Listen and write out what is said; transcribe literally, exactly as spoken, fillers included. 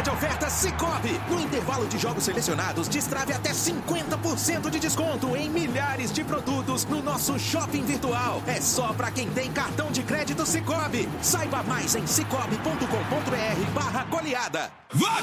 de ofertas Sicoob. No intervalo de jogos selecionados, destrave até cinquenta por cento de desconto em milhares de produtos no nosso shopping virtual. É só para quem tem cartão de crédito Sicoob. Saiba mais em cicobi ponto com ponto br barra goleada. Vai!